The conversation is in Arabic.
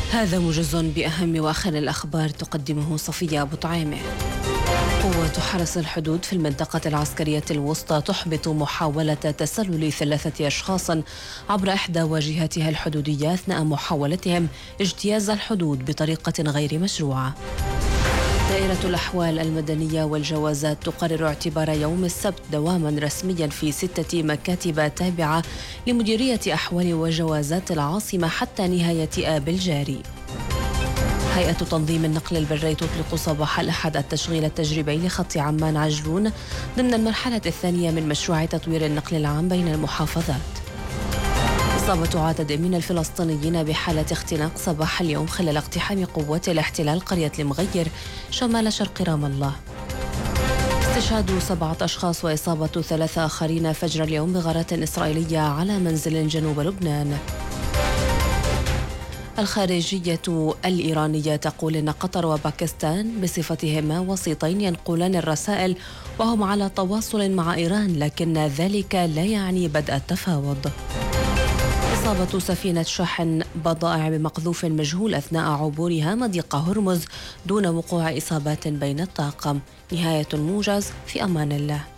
هذا موجز بأهم وآخر الأخبار تقدمه صفية أبو طعيمة. قوات حرس الحدود في المنطقة العسكرية الوسطى تحبط محاولة تسلل 3 أشخاص عبر إحدى واجهاتها الحدودية أثناء محاولتهم اجتياز الحدود بطريقة غير مشروعة. دائرة الأحوال المدنية والجوازات تقرر اعتبار يوم السبت دواما رسميا في 6 مكاتب تابعة لمديرية أحوال وجوازات العاصمة حتى نهاية آب الجاري. هيئة تنظيم النقل البري تطلق صباح الأحد التشغيل التجريبي لخط عمان عجلون ضمن المرحلة الثانية من مشروع تطوير النقل العام بين المحافظات. إصابة عدد من الفلسطينيين بحالة اختناق صباح اليوم خلال اقتحام قوات الاحتلال قرية المغير شمال شرق رام الله. استشهاد 7 أشخاص وإصابة 3 آخرين فجر اليوم بغارات إسرائيلية على منزل جنوب لبنان. الخارجية الإيرانية تقول إن قطر وباكستان بصفتهما وسيطين ينقلان الرسائل وهم على تواصل مع إيران، لكن ذلك لا يعني بدء التفاوض. إصابة سفينة شحن بضائع بمقذوف مجهول أثناء عبورها مضيق هرمز دون وقوع إصابات بين الطاقم. نهاية الموجز، في أمان الله.